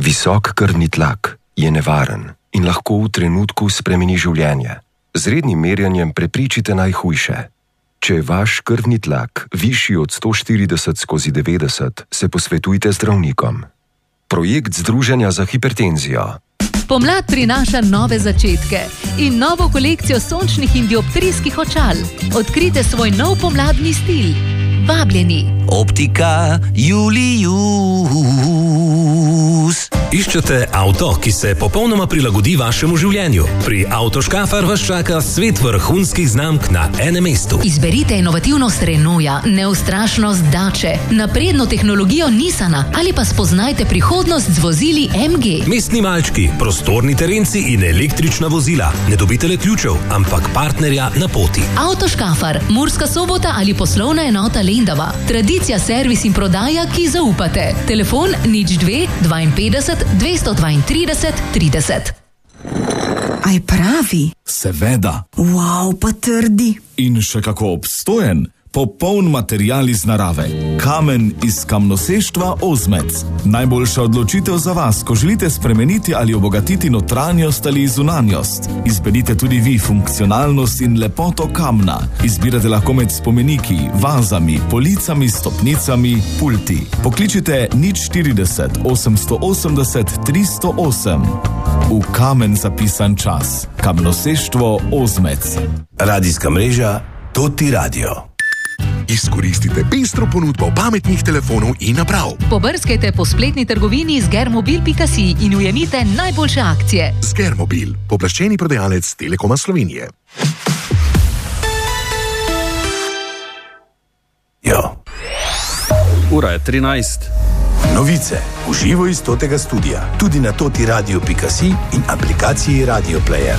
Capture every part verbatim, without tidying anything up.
Visok krvni tlak je nevaren in lahko v trenutku spremeni življenje. Z rednim merjenjem prepričite najhujše. Če je vaš krvni tlak višji od sto štirideset skozi devetdeset, se posvetujte z zdravnikom. Projekt Združenja za hipertenzijo. Pomlad prinaša nove začetke in novo kolekcijo sončnih in dioptrijskih očal. Odkrite svoj nov pomladni stil. Vabljeni. Optika Julius. Iščete avto, ki se popolnoma prilagodi vašemu življenju? Pri Avtoškafar vas čaka svet vrhunskih znamk na enem mestu. Izberite inovativnost Renaulta, neustrašnost Dače, napredno tehnologijo Nissana ali pa spoznajte prihodnost z vozili M G. Mestni malčki, prostorni terenci in električna vozila. Ne dobite le ključev, ampak partnerja na poti. Avtoškafar, Murska Sobota ali poslovna enota Lendava. Tradicija, servis in prodaja, ki zaupate. Telefon nič dve dvainpetdeset dvesto dvaintrideset trideset. Aj pravi? Seveda. Wow, pa trdi. In še kako obstojen. Popoln material iz narave. Kamen iz kamnoseštva Ozmec. Najboljša odločitev za vas, ko želite spremeniti ali obogatiti notranjost ali zunanjost. Izberite tudi vi funkcionalnost in lepoto kamna. Izbirate lahko med spomeniki, vazami, policami, stopnicami, pulti. Pokličite nič štirideset osemsto osemdeset tristo osem. V kamen zapisan čas. Kamnoseštvo Ozmec. Radijska mreža Toti Radio. Izkoristite pestro ponudbo pametnih telefonov in naprav. Pobrskajte po spletni trgovini z germobil pika si in ujemite najboljše akcije. Germobil, poplaščeni prodajalec Telekoma Slovenije. Jo. Ura je trinajst. Novice v živo iz Totega studia, tudi na toti radio pika si in aplikaciji Radio Player.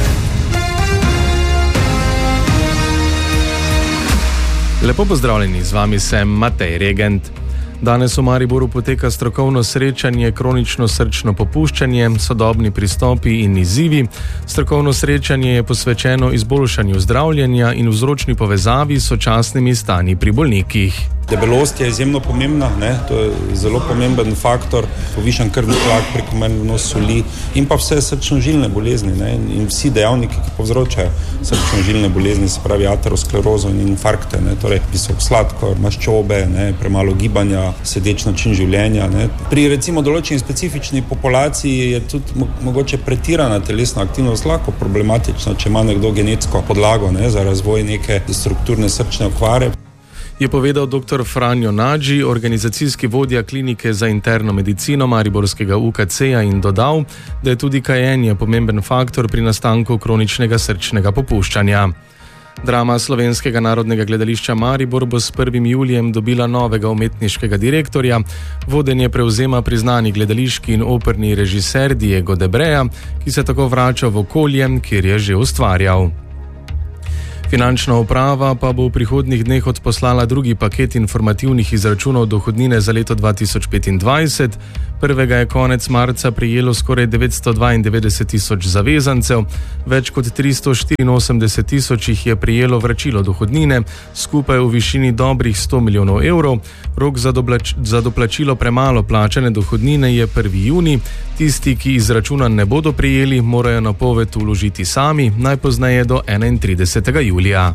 Lepo pozdravljeni, z vami sem Matej Regent. Danes v Mariboru poteka strokovno srečanje Kronično srčno popuščanje, sodobni pristopi in izzivi. Strokovno srečanje je posvečeno izboljšanju zdravljenja in vzročni povezavi s sočasnimi stanji pri bolnikih. Debelost je izjemno pomembna, ne? To je zelo pomemben faktor, povišan krvni tlak, prekomerni vnos soli in pa vse srčno-žilne bolezni, ne? In vsi dejavniki, ki povzročajo srčno-žilne bolezni, se pravi aterosklerozo in infarkte, ne? Torej visok sladkor, maščobe, ne? Premalo gibanja, sedeč način življenja, ne? Pri recimo določeni specifični populaciji je tudi mo- mogoče pretirana telesna aktivnost lahko problematična, če ima nekdo genetsko podlago, ne? Za razvoj neke strukturne srčne okvare. Je povedal doktor Franjo Nadži, organizacijski vodja klinike za interno medicino mariborskega U K C-ja in dodal, da je tudi kajenje pomemben faktor pri nastanku kroničnega srčnega popuščanja. Drama Slovenskega narodnega gledališča Maribor bo s prvim julijem dobila novega umetniškega direktorja. Vodenje prevzema priznani gledališki in operni režiser Diego Debreja, ki se tako vrača v okolje, kjer je že ustvarjal. Finančna uprava pa bo v prihodnjih dneh odposlala drugi paket informativnih izračunov dohodnine za leto dva tisoč petindvajset. Prvega je konec marca prejelo skoraj devetsto dvaindevetdeset tisoč zavezancev, več kot tristo štiriinosemdeset tisoč jih je prejelo vračilo dohodnine, skupaj v višini dobrih sto milijonov evrov. Rok za, doblač, za doplačilo premalo plačane dohodnine je prvi junij. Tisti, ki izračuna ne bodo prejeli, morajo napoved vložiti sami, najpozneje do enaintridesetega julija.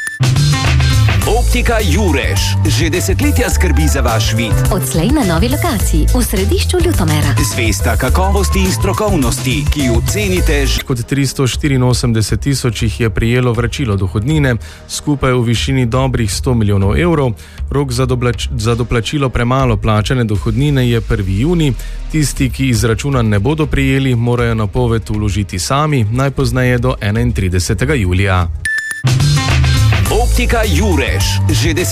Optika Jurež že desetletja skrbi za vaš vid. Odslej na novi lokaciji v središču Ljutomera. Zvesta kakovosti in strokovnosti, ki jo cenite. Kot tristo štiriinosemdeset tisoč jih je prejelo vračilo dohodnine, skupaj v višini dobrih sto milijonov evrov. Rok za, doblač, za doplačilo premalo plačane dohodnine je prvi junij. Tisti, ki izračuna ne bodo prejeli, morajo napoved vložiti sami, najpozneje do enaintridesetega julija. Optika Jurež že desetletja